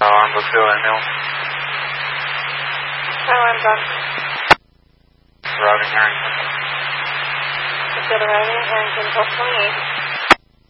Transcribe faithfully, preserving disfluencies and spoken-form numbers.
I'm Brookfield and Hill. Oh, I'm done. Arriving Harrington. Brookfield arriving, Harrington, twelve twenty-eight.